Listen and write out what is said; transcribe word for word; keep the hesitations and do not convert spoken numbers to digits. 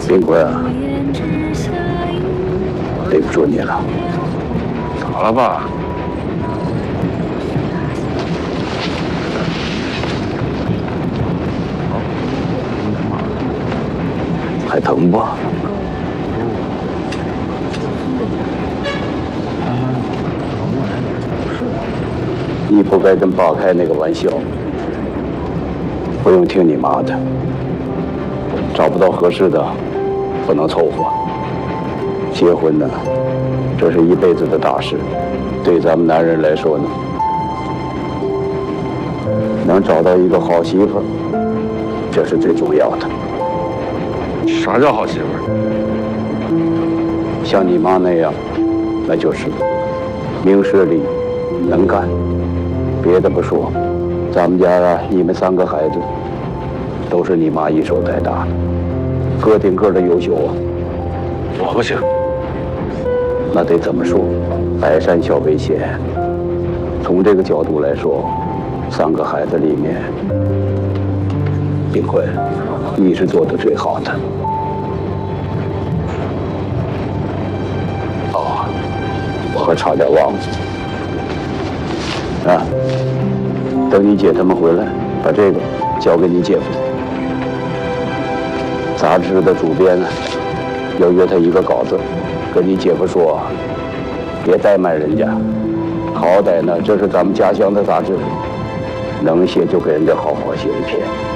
冰棍啊，对不住你了。 咋了吧？ 还疼不？你不该跟爸开那个玩笑。不用听你妈的，找不到合适的，不能凑合。结婚呢，这是一辈子的大事，对咱们男人来说呢，能找到一个好媳妇儿，这是最重要的。 啥叫好媳妇儿？ 像你妈那样，那就是明事理，能干。别的不说，咱们家啊，你们三个孩子都是你妈一手带大的，个顶个的优秀啊。 我不行。 那得怎么说？百善孝为先。从这个角度来说，三个孩子里面，冰坤，你是做的最好的。哦，我还差点忘了。啊，等你姐他们回来，把这个交给你姐夫。杂志的主编呢，要约他一个稿子，跟你姐夫说，别怠慢人家，好歹呢，这是咱们家乡的杂志，能写就给人家好好写一篇。